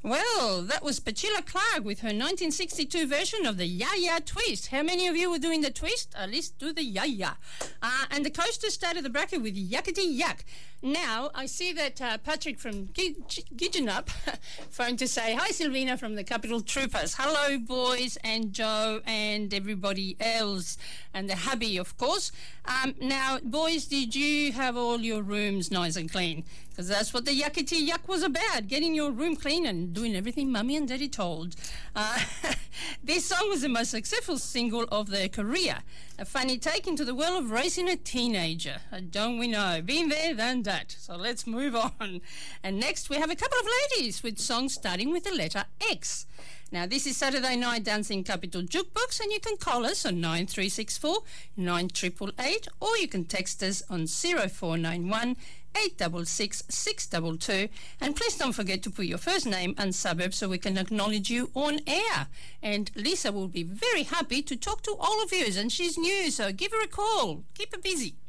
Well, that was Petula Clark with her 1962 version of the Ya-Ya twist. How many of you were doing the twist? At least do the Ya-Ya. And the Coaster started the bracket with Yakety Yak. Now, I see that Patrick from Gidgenup phoned to say, hi, Silvina from the Capital Troopers. Hello, boys and Joe and everybody else. And the hubby, of course. Now, boys, did you have all your rooms nice and clean? Because that's what the Yakety Yak was about, getting your room clean and doing everything Mummy and Daddy told. This song was the most successful single of their career. A funny take into the world of raising a teenager. Don't we know? Been there, done that. So let's move on. And next we have a couple of ladies with songs starting with the letter X. Now this is Saturday Night Dancing Capital Jukebox, and you can call us on 9364 9888, or you can text us on 0491 866 622, and please don't forget to put your first name and suburb so we can acknowledge you on air. And Lisa will be very happy to talk to all of you, and she's new, so give her a call. Keep her busy.